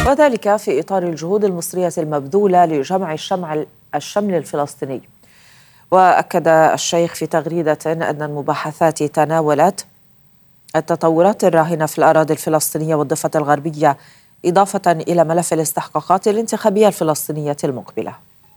وذلك في إطار الجهود المصرية المبذولة لجمع الشمل الفلسطيني. وأكد الشيخ في تغريدة أن المباحثات تناولت التطورات الراهنة في الأراضي الفلسطينية والضفة الغربية، إضافة إلى ملف الاستحقاقات الانتخابية الفلسطينية المقبلة.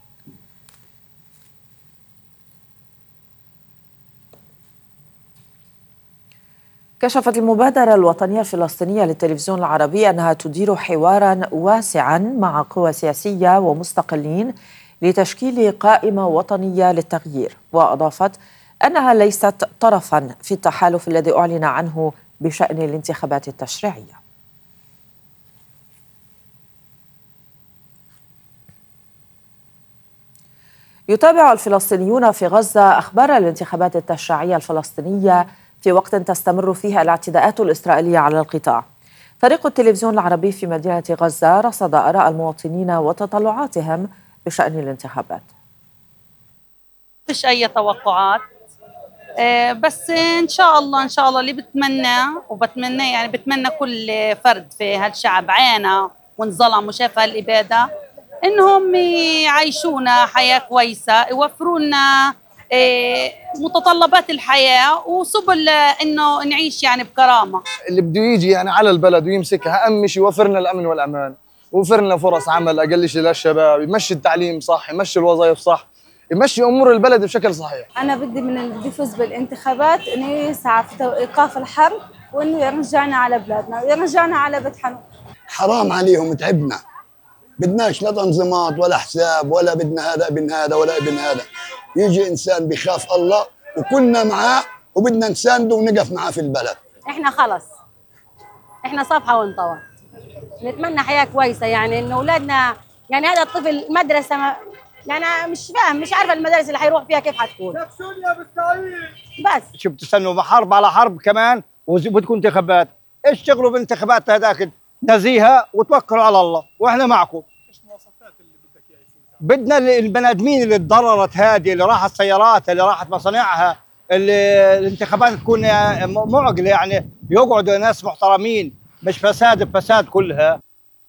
كشفت المبادرة الوطنية الفلسطينية للتلفزيون العربي أنها تدير حوارا واسعا مع قوى سياسية ومستقلين لتشكيل قائمة وطنية للتغيير، وأضافت أنها ليست طرفا في التحالف الذي أعلن عنه بشأن الانتخابات التشريعية. يتابع الفلسطينيون في غزة أخبار الانتخابات التشريعية الفلسطينية في وقت تستمر فيها الاعتداءات الإسرائيلية على القطاع. فريق التلفزيون العربي في مدينة غزة رصد آراء المواطنين وتطلعاتهم بشأن الانتخابات. فيش أي توقعات، بس إن شاء الله اللي بتمنى كل فرد في هالشعب عانى وانظلم وشاف هالإبادة إنهم يعيشونا حياة كويسة، يوفرونا متطلبات الحياة وسبل إنه نعيش بكرامة. اللي بده يجي على البلد ويمسكها، أهم شيء يوفر لنا الأمن والأمان، وفر لنا فرص عمل، أقل شيء للشباب، يمشي التعليم صح، يمشي الوظائف صح، يمشي أمور البلد بشكل صحيح. أنا بدي من اللي بده يفوز بالانتخابات إنه يسعى في إيقاف الحرب، وإنه يرجعنا على بلادنا ويرجعنا على بيت حنون. حرام عليهم، تعبنا، بدناش لا تنظيمات ولا حساب، ولا بدنا هذا ابن هذا ولا ابن هذا. يجي إنسان بيخاف الله وكلنا معاه وبدنا نسانده ونقف معاه في البلد. إحنا خلص، إحنا صفحة وانطوت، نتمنى حياة كويسة، إنه أولادنا هذا الطفل مدرسة أنا مش فاهم، مش عارفة المدارس اللي حيروح فيها كيف حتكون. بس شو بتستنوا حرب على حرب كمان وبدكم انتخابات؟ اشتغلوا بالانتخابات هذاك نزيهة وتوكلوا على الله واحنا معكم. ايش المواصفات اللي بدك اياها؟ بدنا البني ادمين اللي تضررت، هذه اللي راحت سياراتها، اللي راحت مصانعها، اللي الانتخابات تكون معقلة، يقعدوا ناس محترمين، مش فساد كلها.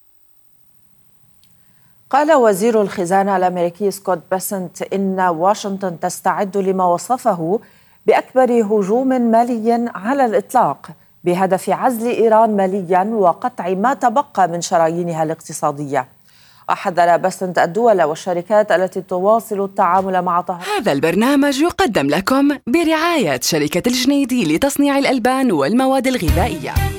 قال وزير الخزانة الأمريكي سكوت بيسنت إن واشنطن تستعد لما وصفه بأكبر هجوم مالي على الإطلاق بهدف عزل إيران ماليا وقطع ما تبقى من شرايينها الاقتصادية. وحذر بيسنت الدول والشركات التي تواصل التعامل مع طهران. هذا البرنامج يقدم لكم برعاية شركة الجنيدي لتصنيع الألبان والمواد الغذائية.